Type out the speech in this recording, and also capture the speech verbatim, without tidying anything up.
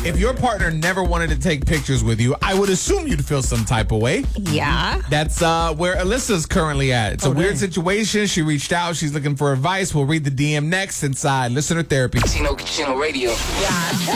If your partner never wanted to take pictures with you, I would assume you'd feel some type of way. Yeah. That's uh, where Alyssa's currently at. It's Oh, a weird dang. situation. She reached out. She's looking for advice. We'll read the D M next inside Listener Therapy. Chino, Chino Radio. Yeah.